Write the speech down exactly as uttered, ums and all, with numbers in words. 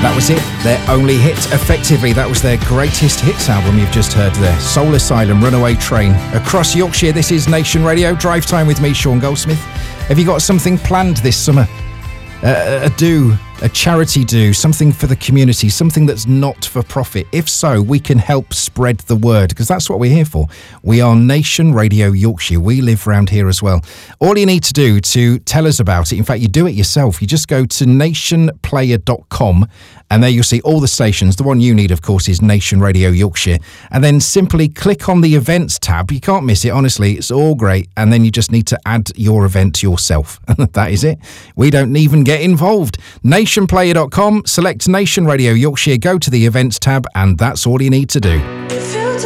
That was it, their only hit, effectively. That was their greatest hits album you've just heard there. Soul Asylum, Runaway Train. Across Yorkshire, this is Nation Radio. Drive Time with me, Sean Goldsmith. Have you got something planned this summer? Uh, a do, a charity do, something for the community, something that's not for profit? If so, we can help spread the word, because that's what we're here for. We are Nation Radio Yorkshire. We live around here as well. All you need to do to tell us about it, in fact, you do it yourself. You just go to nation player dot com, and there you'll see all the stations. The one you need, of course, is Nation Radio Yorkshire. And then simply click on the events tab. You can't miss it, honestly. It's all great. And then you just need to add your event yourself. That is it. We don't even get involved. nation player dot com, select Nation Radio Yorkshire, go to the events tab, and that's all you need to do.